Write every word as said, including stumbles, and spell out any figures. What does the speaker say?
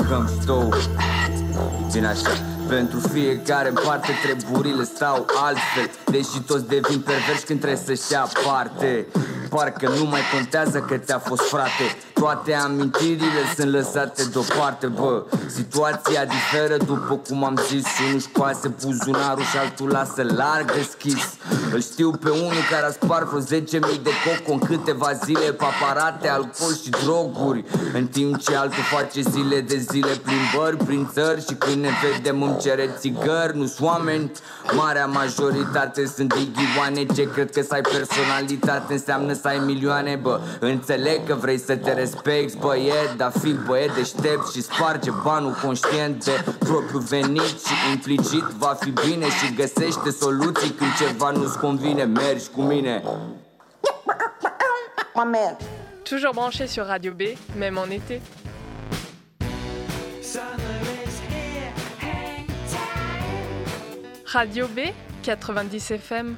mâncăm stou. Bine așa. Pentru fiecare în parte treburile stau altfel. Deși toți devin perverși când trebuie să-și ia parte. Parcă nu mai contează că ți-a fost frate. Toate amintirile sunt lăsate deoparte, bă. Situația diferă după cum am zis. Unul scoase buzunarul și altul lasă larg deschis. Îl știu pe unul care a spart vreo zece mii de coco în câteva zile pe aparate, alcool și droguri. În timp ce altul face zile de zile plimbări prin țări. Și când ne vedem îmi cere țigări. Nu-s oameni, marea majoritate sunt dighioane. Ce cred că să ai personalitate înseamnă să ai milioane, bă. Înțeleg că vrei să te respecti, băiet, dar fi băiet deștept și sparge banul conștient de propriul venit. Și implicit va fi bine și găsește soluții când ceva nu-ți convine. Mergi cu mine. Toujours branché sur Radio B, même en été. Radio B, quatre-vingt-dix F M.